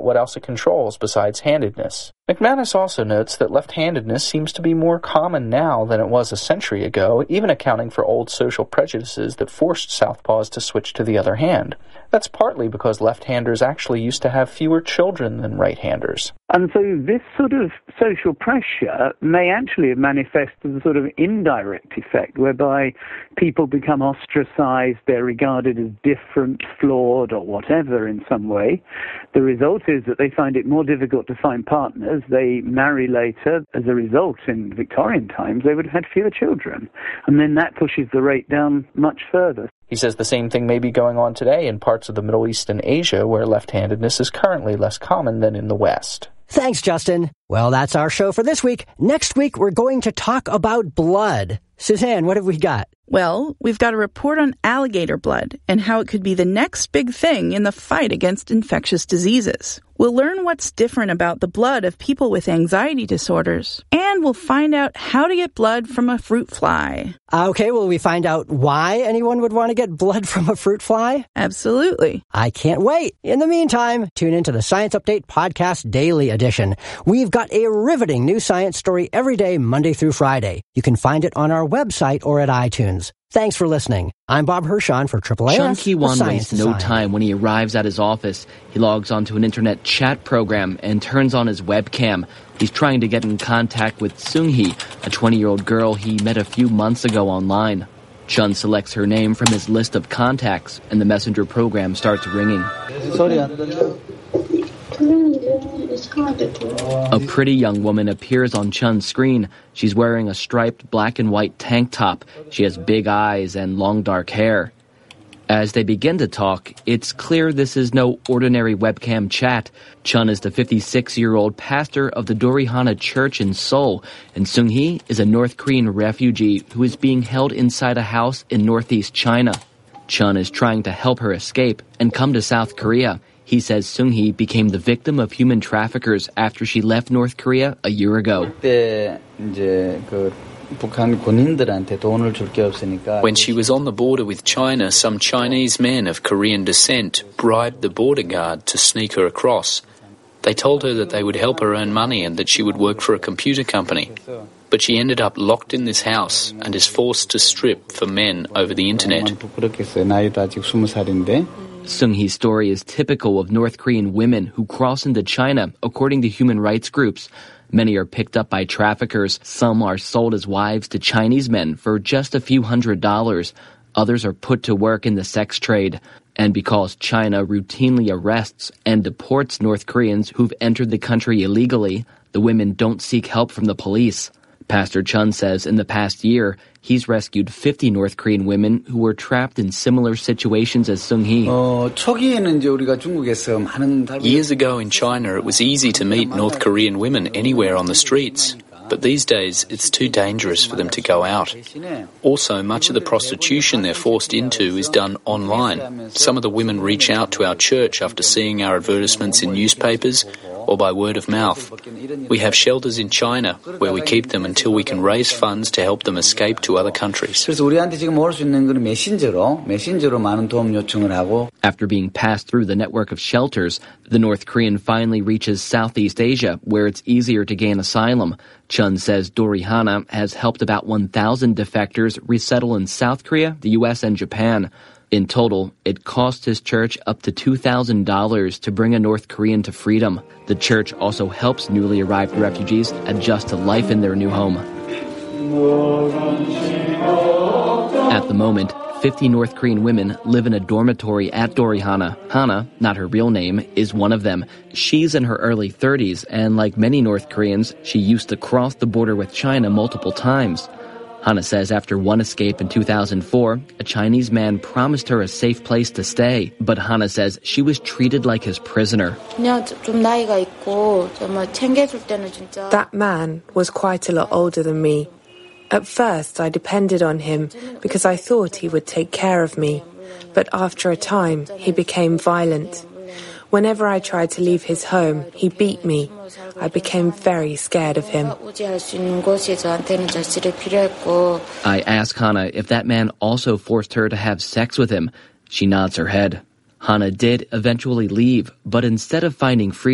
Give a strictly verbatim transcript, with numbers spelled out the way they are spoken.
what else it controls besides handedness. McManus also notes that left-handedness seems to be more common now than it was a century ago, even accounting for old social prejudices that forced southpaws to switch to the other hand. That's partly because left-handers actually used to have fewer children than right-handers. And so this sort of social pressure may actually manifest as a sort of indirect effect, whereby people become ostracized, they're regarded as different, flawed, or whatever in some way. The result is that they find it more difficult to find partners. They marry later. As a result, in Victorian times, they would have had fewer children. And then that pushes the rate down much further. He says the same thing may be going on today in parts of the Middle East and Asia, where left-handedness is currently less common than in the West. Thanks, Justin. Well, that's our show for this week. Next week, we're going to talk about blood. Suzanne, what have we got? Well, we've got a report on alligator blood and how it could be the next big thing in the fight against infectious diseases. We'll learn what's different about the blood of people with anxiety disorders, and we'll find out how to get blood from a fruit fly. Okay, will we find out why anyone would want to get blood from a fruit fly? Absolutely. I can't wait. In the meantime, tune into the Science Update Podcast Daily Edition. We've got a riveting new science story every day, Monday through Friday. You can find it on our website or at iTunes. Thanks for listening. I'm Bob Hirschon for Triple A S. Chun Ki-wan wastes no time when he arrives at his office. He logs onto an internet chat program and turns on his webcam. He's trying to get in contact with Seung-hee, a twenty-year-old girl he met a few months ago online. Chun selects her name from his list of contacts, and the messenger program starts ringing. A pretty young woman appears on Chun's screen. She's wearing a striped black and white tank top. She has big eyes and long dark hair. As they begin to talk, it's clear this is no ordinary webcam chat. Chun is the fifty-six-year-old pastor of the Dorihana Church in Seoul, and Seung-hee is a North Korean refugee who is being held inside a house in northeast China. Chun is trying to help her escape and come to South Korea. He says Seung-hee became the victim of human traffickers after she left North Korea a year ago. When she was on the border with China, some Chinese men of Korean descent bribed the border guard to sneak her across. They told her that they would help her earn money and that she would work for a computer company. But she ended up locked in this house and is forced to strip for men over the internet. Seung-hee's story is typical of North Korean women who cross into China, according to human rights groups. Many are picked up by traffickers. Some are sold as wives to Chinese men for just a few hundred dollars. Others are put to work in the sex trade. And because China routinely arrests and deports North Koreans who've entered the country illegally, the women don't seek help from the police. Pastor Chun says in the past year, he's rescued fifty North Korean women who were trapped in similar situations as Seung-hee. Years ago in China, it was easy to meet North Korean women anywhere on the streets. But these days, it's too dangerous for them to go out. Also, much of the prostitution they're forced into is done online. Some of the women reach out to our church after seeing our advertisements in newspapers or by word of mouth. We have shelters in China where we keep them until we can raise funds to help them escape to other countries. After being passed through the network of shelters, the North Korean finally reaches Southeast Asia, where it's easier to gain asylum. Chun says Dorihana has helped about one thousand defectors resettle in South Korea, the U S, and Japan. In total, it cost his church up to two thousand dollars to bring a North Korean to freedom. The church also helps newly arrived refugees adjust to life in their new home. At the moment, fifty North Korean women live in a dormitory at Dorihana. Hana, not her real name, is one of them. She's in her early thirties, and like many North Koreans, she used to cross the border with China multiple times. Hana says after one escape in two thousand four, a Chinese man promised her a safe place to stay, but Hana says she was treated like his prisoner. That man was quite a lot older than me. At first, I depended on him because I thought he would take care of me. But after a time, he became violent. Whenever I tried to leave his home, he beat me. I became very scared of him. I ask Hana if that man also forced her to have sex with him. She nods her head. Hana did eventually leave, but instead of finding freedom,